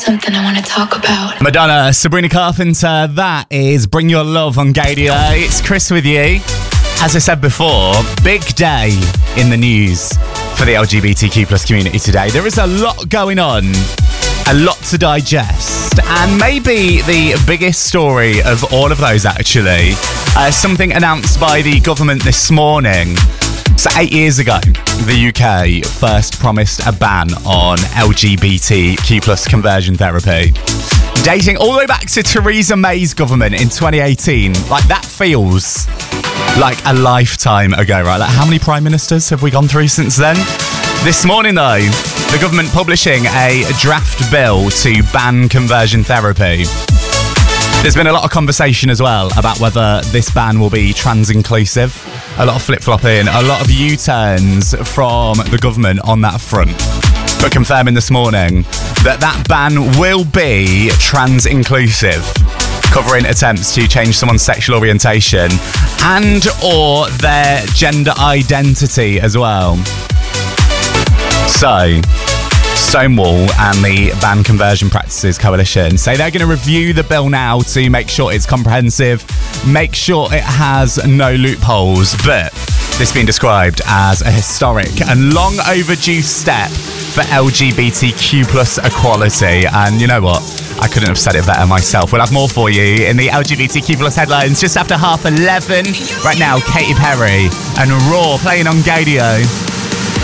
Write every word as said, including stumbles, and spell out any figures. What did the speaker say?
Something I want to talk about. Madonna, Sabrina Carpenter, that is Bring Your Love on Gadio. It's Chris with you. As I said before, big day in the news for the L G B T Q plus community today. There is a lot going on, a lot to digest, and maybe the biggest story of all of those actually, uh, something announced by the government this morning. So eight years ago, the U K first promised a ban on L G B T Q plus conversion therapy. Dating all the way back to Theresa May's government in twenty eighteen. Like, that feels like a lifetime ago, right? Like, how many prime ministers have we gone through since then? This morning, though, the government publishing a draft bill to ban conversion therapy. There's been a lot of conversation as well about whether this ban will be trans-inclusive. A lot of flip-flopping, a lot of U-turns from the government on that front. But confirming this morning that that ban will be trans-inclusive, covering attempts to change someone's sexual orientation and or their gender identity as well. So, Stonewall and the Ban Conversion Practices Coalition say they're going to review the bill now to make sure it's comprehensive, make sure it has no loopholes, but this being described as a historic and long overdue step for L G B T Q plus equality. And you know what? I couldn't have said it better myself. We'll have more for you in the L G B T Q plus headlines just after half eleven. Right now, Katy Perry and Raw playing on Gadio.